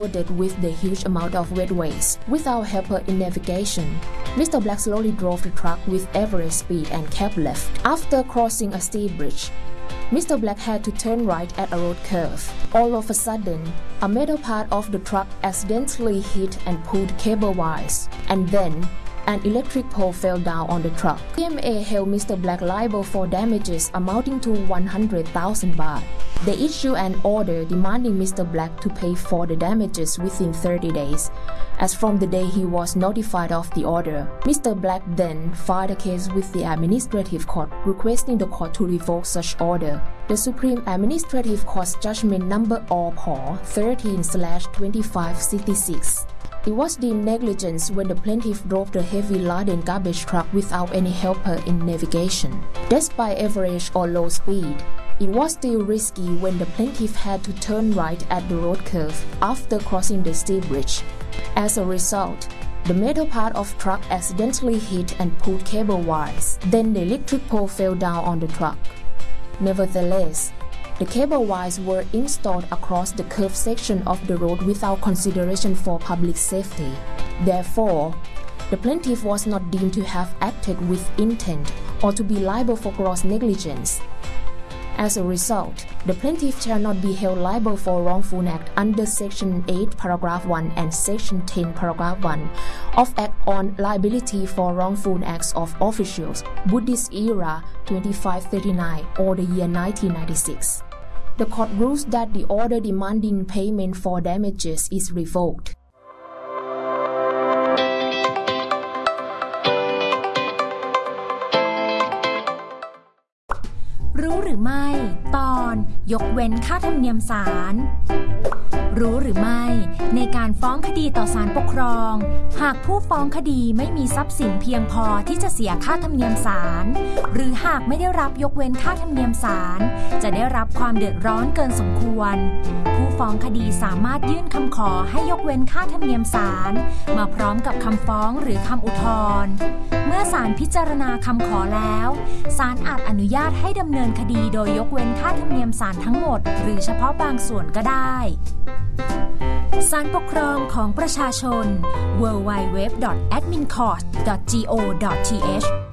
loaded with the huge amount of wet waste. Without helper in navigation, Mr. Black slowly drove the truck with average speed and kept left. After crossing a steep bridge, Mr. Black had to turn right at a road curve. All of a sudden, a metal part of the truck accidentally hit and pulled cable wires, and then an electric pole fell down on the truck. CMA held Mr. Black liable for damages amounting to 100,000 baht. They issued an order demanding Mr. Black to pay for the damages within 30 days, as from the day he was notified of the order. Mr. Black then filed a case with the Administrative Court, requesting the court to revoke such order. The Supreme Administrative Court's judgment number OPO 13/2566. It was deemed negligence when the plaintiff drove the heavy-laden garbage truck without any helper in navigation. Despite average or low speed, it was still risky when the plaintiff had to turn right at the road curve after crossing the steep bridge. As a result, the metal part of truck accidentally hit and pulled cable wires. Then the electric pole fell down on the truck. Nevertheless, the cable wires were installed across the curved section of the road without consideration for public safety. Therefore, the plaintiff was not deemed to have acted with intent or to be liable for gross negligence. As a result, the plaintiff shall not be held liable for wrongful act under Section 8, Paragraph 1 and Section 10, Paragraph 1 of Act on Liability for Wrongful Acts of Officials, Buddhist Era 2539 or the year 1996. The court rules that the order demanding payment for damages is revoked. รู้หรือไม่ตอนยกเว้นค่าธรรมเนียมศาลรู้หรือไม่ในการฟ้องคดีต่อศาลปกครองหากผู้ฟ้องคดีไม่มีทรัพย์สินเพียงพอที่จะเสียค่าธรรมเนียมศาลหรือหากไม่ได้รับยกเว้นค่าธรรมเนียมศาลจะได้รับความเดือดร้อนเกินสมควรผู้ฟ้องคดีสามารถยื่นคำขอให้ยกเว้นค่าธรรมเนียมศาลมาพร้อมกับคำฟ้องหรือคำอุทธรณ์เมื่อศาลพิจารณาคำขอแล้วศาลอาจอนุญาตให้ดำเนินคดีโดยยกเว้นค่าธรรมเนียมศาลทั้งหมดหรือเฉพาะบางส่วนก็ได้ศาลปกครองของประชาชน www.admincourt.go.th